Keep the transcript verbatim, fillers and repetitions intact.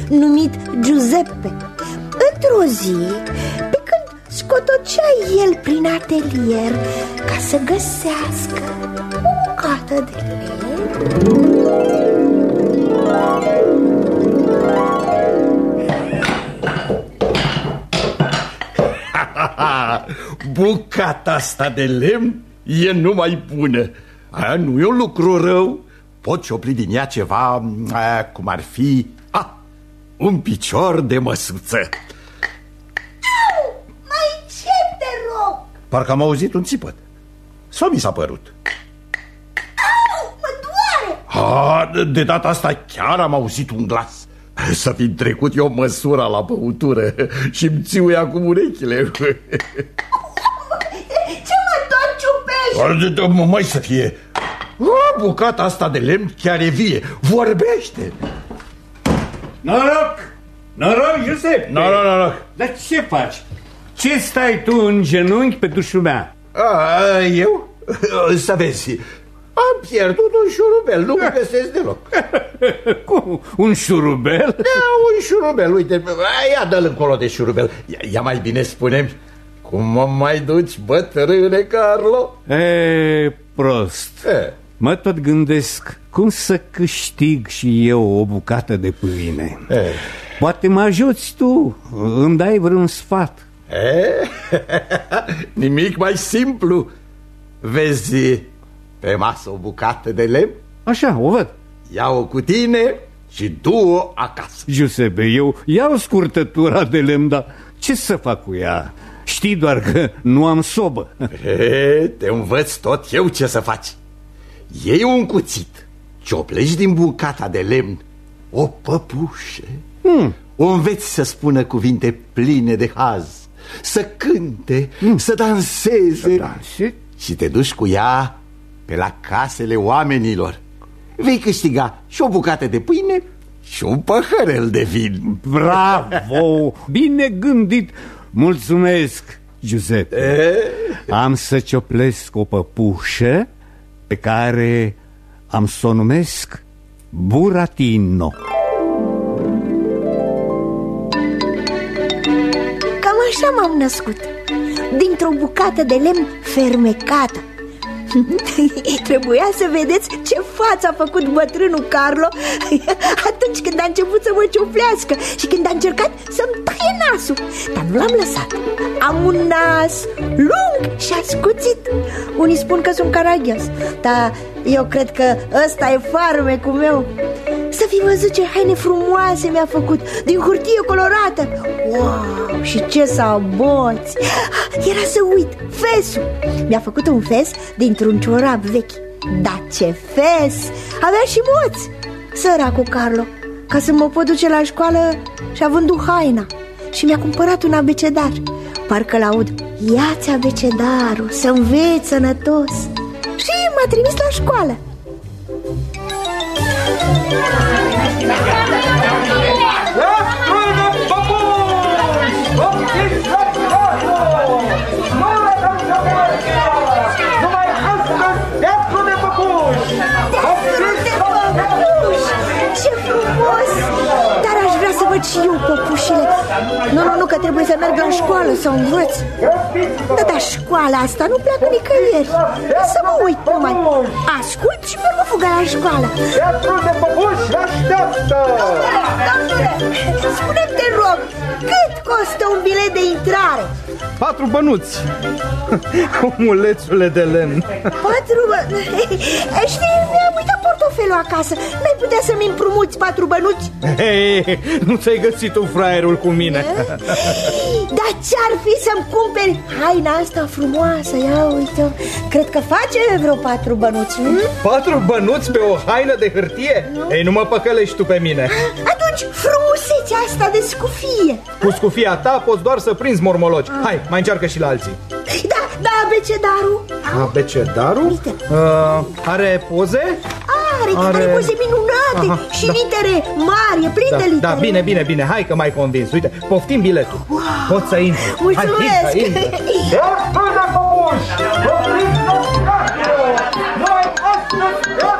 numit Giuseppe. Într-o zi, pe când scotocea el prin atelier ca să găsească o bucată de lemn, bucata asta de lemn e numai bună. Aia nu e un lucru rău. Pot ciopli din ea ceva, aia, cum ar fi a, un picior de măsuță. Au, mai ce te rog? Parcă am auzit un țipăt. Sau mi s-a părut? Au, mă doare! A, de data asta chiar am auzit un glas. Să fi trecut eu măsura la băutură și-mi țiuie acum urechile. Ce mă tot ciupești? Mai să fie. O, bucata asta de lemn chiar e vie. Vorbește. Noroc! Noroc, Giuseppe! Noroc, noroc. Dar ce faci? Ce stai tu în genunchi pe dușumea? A, eu? Să vezi, am pierdut un șurubel, nu mă găsesc deloc. Cum? Un șurubel? Da, un șurubel, uite, ia dă-l încolo de șurubel. Ia, ia mai bine spune-mi, cum mă mai duci, bătrâne Carlo? E, prost. E. Mă tot gândesc cum să câștig și eu o bucată de pâine. E. Poate mă ajuți tu, îmi dai vreun sfat. E? Nimic mai simplu. Vezi pe masă o bucată de lemn? Așa, o văd. Ia-o cu tine și du-o acasă. Giuseppe, eu iau scurtătura de lemn, dar ce să fac cu ea? Știi doar că nu am sobă. E, te învăț tot eu ce să faci. Iei un cuțit, cioplești din bucata de lemn o păpușă, hmm. o înveți să spună cuvinte pline de haz, să cânte, hmm. să danseze, să danse? Și te duci cu ea pe la casele oamenilor. Vei câștiga și o bucată de pâine și un păhărel de vin. Bravo! Bine gândit! Mulțumesc, Giuseppe. E? Am să cioplesc o păpușă pe care am să o numesc Buratino. Cam așa m-am născut, dintr-o bucată de lemn fermecată. Trebuia să vedeți ce față a făcut bătrânul Carlo atunci când a început să mă cioplească și când a încercat să-mi taie nasul. Dar nu l-am lăsat. Am un nas lung și ascuțit. Unii spun că sunt caragios, dar eu cred că ăsta e farmecul meu. Să fi văzut ce haine frumoase mi-a făcut, din hârtie colorată. Wow, și ce saboți! Era să uit, fesul. Mi-a făcut un fes dintr-un ciorap vechi. Dar ce fes! Avea și moți. Săracul Carlo, ca să mă pot duce la școală, și-a vândut haina și mi-a cumpărat un abecedar. Parcă l-aud, ia-ți abecedarul, să înveți sănătos. Și m-a trimis la școală. Ce frumos! Dar aș vrea să văd și eu păpușile. Nu, nu, nu, că trebuie să merg la școală să învăț. Da, dar școala asta nu pleacă nicăieri. Să mă uit numai. Ascult și pe urmă fugă la școală. Teatrul de păpuși așteaptă! Domnule, spune-mi, te rog, cât costă un bilet de intrare? Patru bănuți. Omulețule de lemn. Patru bănuți? Știi, mi-am uitat portofelul acasă. N-ai putea să-mi împrumuți patru bănuți? Hei, nu ți-ai găsit tu fraierul cu mine. Dar ce-ar fi să-mi cumperi haina asta frumoasă? Ia uite, cred că face vreo patru bănuți, nu? Patru bănuți pe o haină de hârtie? Nu? Ei, nu mă păcălești tu pe mine. Atunci frumusețea asta de scufie. Cu scufia ta poți doar să prinzi mormologi. Hai, mai încearcă și la alții. Da, da, abecedarul. Abecedarul? Uh, are poze? Are, are, are poze minunate. Aha, și da. Litere mari, e plin da, de litere. Da, bine, bine, bine, hai că m-ai convins. Uite, poftim biletul. Wow. Poți să intri. Mulțumesc. Hai, intră, intră. Ia spune, păpuși! Opriți-vă! Noi astăzi